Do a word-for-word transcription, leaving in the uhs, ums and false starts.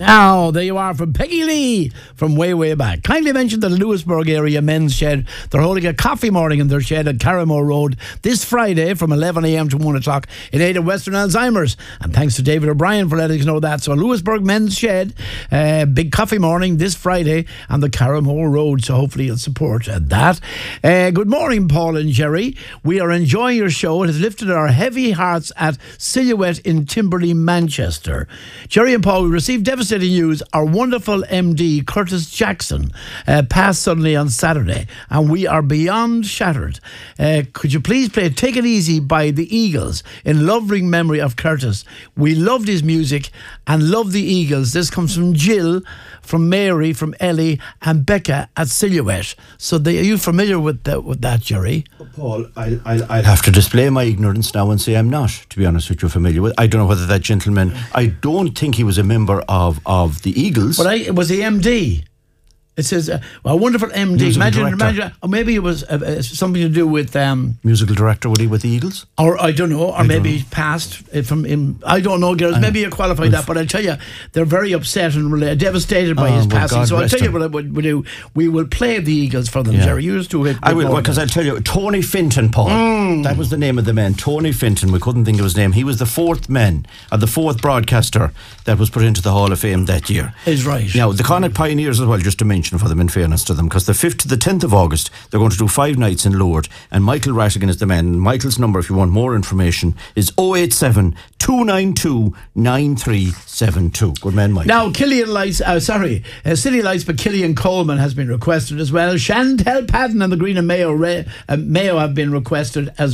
Now, there you are from Peggy Lee from way, way back. Kindly mention that the Lewisburg area men's shed, they're holding a coffee morning in their shed at Carramore Road this Friday from eleven a.m. to one o'clock in aid of Western Alzheimer's. And thanks to David O'Brien for letting us know that. So Lewisburg men's shed, uh, big coffee morning this Friday on the Carramore Road. So hopefully you'll support uh, that. Uh, good morning, Paul and Jerry. We are enjoying your show. It has lifted our heavy hearts at Silhouette in Timberley, Manchester. Jerry and Paul, we received devastating news. Our wonderful M D, Curtis Jackson, uh, passed suddenly on Saturday, and we are beyond shattered. Uh, could you please play Take It Easy by the Eagles in loving memory of Curtis? We loved his music and love the Eagles. This comes from Jill, from Mary, from Ellie, and Becca at Silhouette. So they, are you familiar with, the, with that, Jerry? Paul, I'll, I'll, I'll have to display my ignorance now and say I'm not, to be honest with you, familiar with. I don't know whether that gentleman, I don't think he was a member of, of the Eagles. But I, was he M D? It says, uh, well, a wonderful M D. Musical Imagine, director. imagine, or maybe it was uh, uh, something to do with... Um, Musical director, would he, with the Eagles? Or I don't know, or I maybe don't he passed uh, from him. I don't know, girls. Maybe you qualified that, but I'll tell you, they're very upset and really devastated by Oh, his well, passing. God So I'll rest tell you him. what I would would do. We will play the Eagles for them, Yeah. Jerry. You used to it. I will, because I'll tell you, Tony Finton, Paul. Mm. That was the name of the man, Tony Finton. We couldn't think of his name. He was the fourth man, or the fourth broadcaster that was put into the Hall of Fame that year. Is right. Now, the Connacht Pioneers as well, just to mention for them, in fairness to them, because the fifth to the tenth of August, they're going to do five nights in Lourdes, and Michael Rattigan is the man. Michael's number, if you want more information, is oh eight seven, two nine two, nine three seven two. Good man, Michael. Now, Killian Lights, uh, sorry, uh, City Lights by Killian Coleman has been requested as well. Chantel Padden and the Green and Mayo, Re- uh, Mayo have been requested as